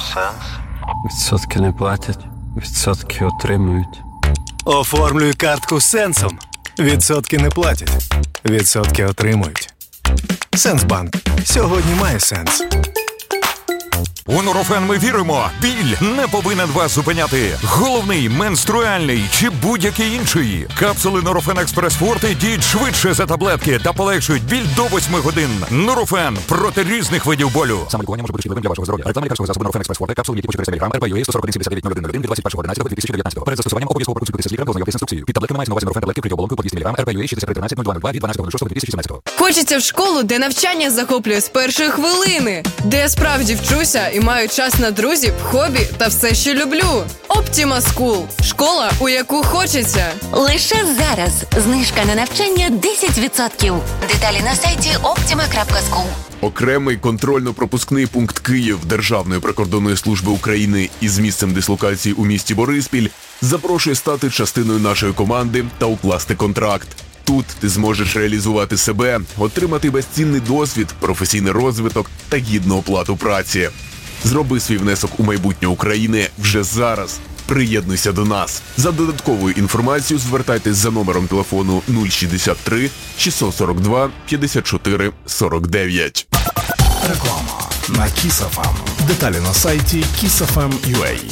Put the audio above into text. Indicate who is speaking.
Speaker 1: Сенс.
Speaker 2: Відсотки не платять, відсотки отримують.
Speaker 3: Оформлюй картку з Сенсом. Відсотки не платять, відсотки отримують. Сенсбанк. Сьогодні має сенс.
Speaker 4: У Нурофен ми віримо, біль не повинен вас зупиняти. Головний, менструальний чи будь-який інший. Капсули Нурофен Експрес Форте діють швидше за таблетки та полегшують біль до 8 годин. Нурофен проти різних видів болю. Саме лікування може бути шкідливим для вашого здоров'я. Реклама лікарського засобу Нурофен Експрес Форте, капсули, які по 400 мг, РПЮ 141-79-01 від 21.11.2019. Перед застосуванням обов'язково проконсультуйте з лікарем та ознайомтесь з інструкцією. Під таблетками мається на увазі Нурофен таблетки при оболонку по 200 мг, РПЮ 6313-0202 від 12.06.2017.
Speaker 5: Хочеться в школу, де навчання захоплює з першої хвилини, де я справді вчуся і маю час на друзів, хобі та все, що люблю. Optima School – школа, у яку хочеться.
Speaker 6: Лише зараз знижка на навчання 10%. Деталі на сайті optima.school.
Speaker 7: Окремий контрольно-пропускний пункт Київ Державної прикордонної служби України із місцем дислокації у місті Бориспіль запрошує стати частиною нашої команди та укласти контракт. Тут ти зможеш реалізувати себе, отримати безцінний досвід, професійний розвиток та гідну оплату праці. Зроби свій внесок у майбутнє України вже зараз. Приєднуйся до нас. За додатковою інформацією звертайтесь за номером телефону 063 642 54 49.
Speaker 8: Реклама на Kiss FM. Деталі на сайті kissfm.ua.